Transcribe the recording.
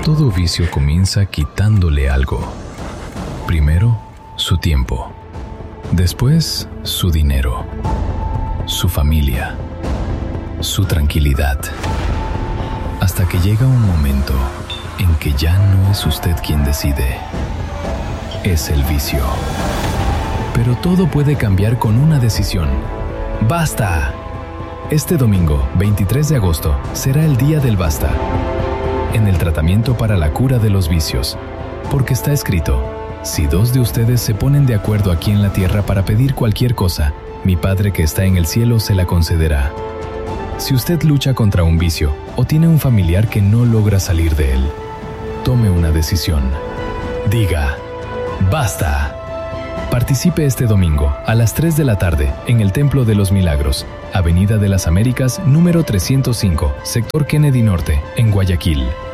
Todo vicio comienza quitándole algo. Primero, su tiempo. Después, su dinero. Su familia. Su tranquilidad. Hasta que llega un momento en que ya no es usted quien decide. Es el vicio. Pero todo puede cambiar con una decisión. ¡Basta! Este domingo, 23 de agosto, será el día del basta. En el tratamiento para la cura de los vicios. Porque está escrito: si dos de ustedes se ponen de acuerdo aquí en la tierra para pedir cualquier cosa, mi Padre que está en el cielo se la concederá. Si usted lucha contra un vicio o tiene un familiar que no logra salir de él, tome una decisión. Diga: ¡basta! Participe este domingo a las 3 de la tarde en el Templo de los Milagros, Avenida de las Américas, número 305, Sector Kennedy Norte, en Guayaquil.